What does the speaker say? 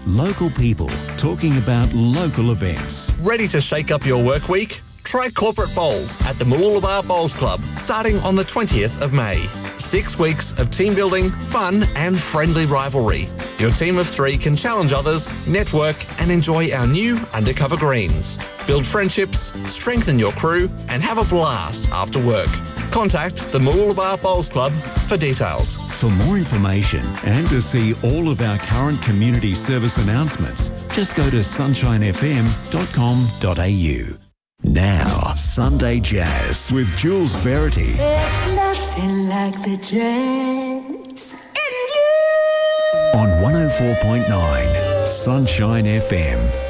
Local people talking about local events. Ready to shake up your work week? Try Corporate Bowls at the Mooloolaba Bowls Club starting on the 20th of May. 6 weeks of team building, fun and friendly rivalry. Your team of 3 can challenge others, network and enjoy our new undercover greens. Build friendships, strengthen your crew and have a blast after work. Contact the Mooloolaba Bowls Club for details. For more information and to see all of our current community service announcements, just go to sunshinefm.com.au. Now, Sunday Jazz with Jules Verity. There's nothing like the jazz in you. On 104.9 Sunshine FM.